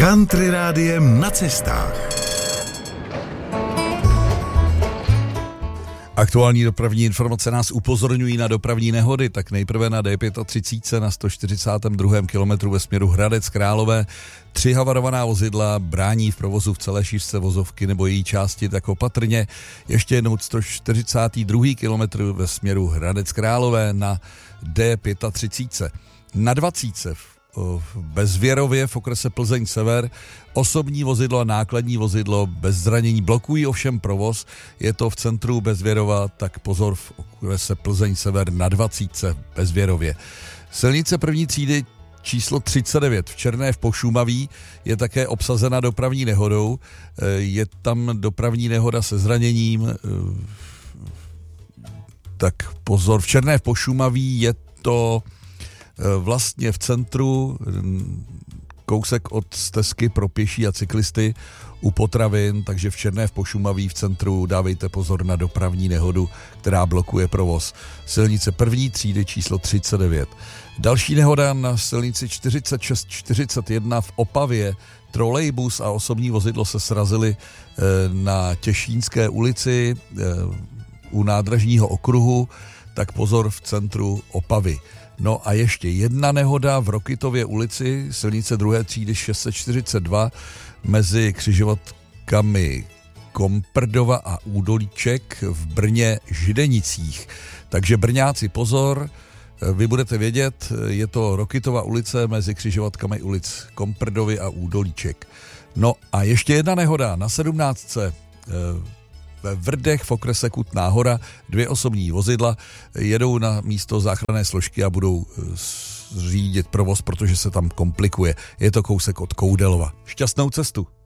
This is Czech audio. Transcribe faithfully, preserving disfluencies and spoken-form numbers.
Country rádiem na cestách. Aktuální dopravní informace nás upozorňují na dopravní nehody, tak nejprve na D třicet pět na sto čtyřicátém druhém kilometru ve směru Hradec Králové. Tři havarovaná vozidla brání v provozu v celé šířce vozovky nebo její části, tak opatrně. Ještě jednou sto čtyřicátý druhý kilometr ve směru Hradec Králové na D třicet pět. Na dvacítce v Bezvěrově v okrese Plzeň Sever osobní vozidlo a nákladní vozidlo bez zranění blokují ovšem provoz. Je to v centru Bezvěrova, tak pozor v okrese Plzeň Sever na dvacítce v Bezvěrově. Silnice první třídy číslo třicet devět v Černé v Pošumaví je také obsazena dopravní nehodou. Je tam dopravní nehoda se zraněním. Tak pozor, v Černé v Pošumaví je to vlastně v centru, kousek od stezky pro pěší a cyklisty u potravin, takže v Černé v Pošumaví v centru dávejte pozor na dopravní nehodu, která blokuje provoz. Silnice první třídy číslo třicet devět. Další nehoda na silnici čtyřicet šest čtyřicet jedna v Opavě. Trolejbus a osobní vozidlo se srazily na Těšínské ulici u nádražního okruhu, tak pozor v centru Opavy. No a ještě jedna nehoda v Rokytově ulici, silnice druhé třídy šest set čtyřicet dva mezi křižovatkami Komprdova a Údolíček v Brně Židenicích. Takže Brňáci pozor, vy budete vědět, je to Rokytova ulice mezi křižovatkami ulic Komprdovy a Údolíček. No a ještě jedna nehoda na sedmnáctce ve Vrdech v okrese Kutná Hora. Dvě osobní vozidla jedou na místo záchranné složky a budou řídit provoz, protože se tam komplikuje. Je to kousek od Koudelova. Šťastnou cestu.